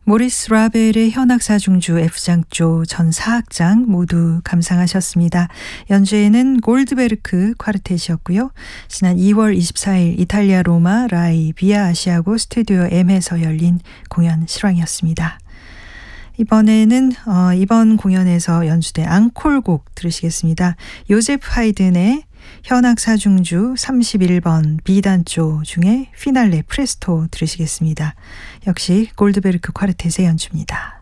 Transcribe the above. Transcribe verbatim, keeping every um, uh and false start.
모리스 라벨의 현악사중주 F장조 전 사악장 모두 감상하셨습니다. 연주에는 골드베르크 콰르텟이었고요. 지난 이월 이십사일 이탈리아 로마 라이 비아 아시아고 스튜디오 M에서 열린 공연 실황이었습니다. 이번에는 어, 이번 공연에서 연주된 앙콜곡 들으시겠습니다. 요제프 하이든의 현악사중주 삼십일 번 B단조 중에 피날레 프레스토 들으시겠습니다. 역시 골드베르크 콰르텟의 연주입니다.